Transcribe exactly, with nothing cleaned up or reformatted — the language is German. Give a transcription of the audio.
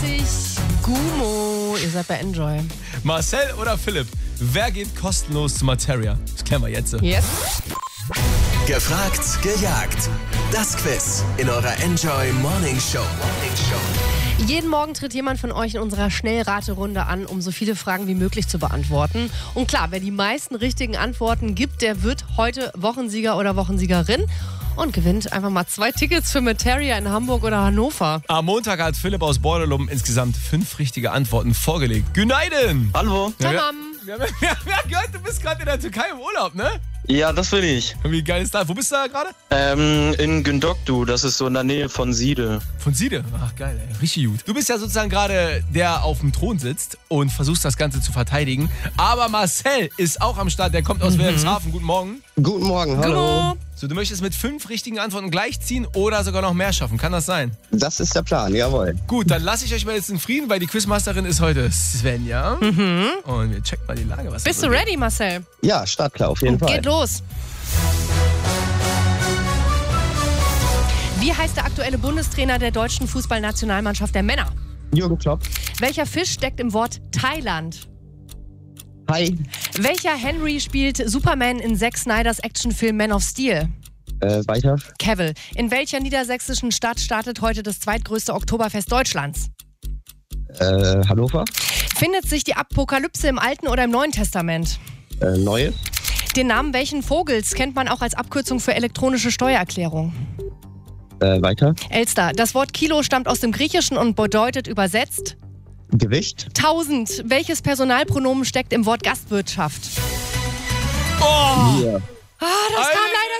dreißig. Gumo, ihr seid bei Enjoy. Marcel oder Philipp, wer geht kostenlos zu Materia? Das klären wir jetzt. Yes. Gefragt, gejagt. Das Quiz in eurer Enjoy Morning Show. Morning Show. Jeden Morgen tritt jemand von euch in unserer Schnellraterunde an, um so viele Fragen wie möglich zu beantworten. Und klar, wer die meisten richtigen Antworten gibt, der wird heute Wochensieger oder Wochensiegerin und gewinnt einfach mal zwei Tickets für Materia in Hamburg oder Hannover. Am Montag hat Philipp aus Bordelum insgesamt fünf richtige Antworten vorgelegt. Günaydin! Hallo. Ja, wir, Tamam. wir, wir, wir haben gehört, du bist gerade in der Türkei im Urlaub, ne? Ja, das bin ich. Wie geil ist das? Wo bist du da gerade? Ähm, in Gündoktu, das ist so in der Nähe von Siede. Von Siede. Ach geil, ey. Richtig gut. Du bist ja sozusagen gerade der auf dem Thron sitzt und versuchst das Ganze zu verteidigen. Aber Marcel ist auch am Start, der kommt aus mhm. Wilhelmshaven. Guten Morgen. Guten Morgen, hallo. Gumo. So, du möchtest mit fünf richtigen Antworten gleich ziehen oder sogar noch mehr schaffen. Kann das sein? Das ist der Plan, jawohl. Gut, dann lasse ich euch mal jetzt in Frieden, weil die Quizmasterin ist heute Svenja. Mhm. Und wir checken mal die Lage. Was Bist du ready, Marcel? Ja, startklar, auf jeden Und Fall. geht los. Wie heißt der aktuelle Bundestrainer der deutschen Fußballnationalmannschaft der Männer? Jürgen Klopp. Welcher Fisch steckt im Wort Thailand? Hi. Welcher Henry spielt Superman in Zack Snyders Actionfilm Man of Steel? Äh, weiter. Cavill. In welcher niedersächsischen Stadt startet heute das zweitgrößte Oktoberfest Deutschlands? Äh, Hannover. Findet sich die Apokalypse im Alten oder im Neuen Testament? Äh, Neues. Den Namen welchen Vogels kennt man auch als Abkürzung für elektronische Steuererklärung? Äh, weiter. Elster. Das Wort Kilo stammt aus dem Griechischen und bedeutet übersetzt Gewicht. tausend. Welches Personalpronomen steckt im Wort Gastwirtschaft? Oh! Ja. Ah, das Alter. kam leider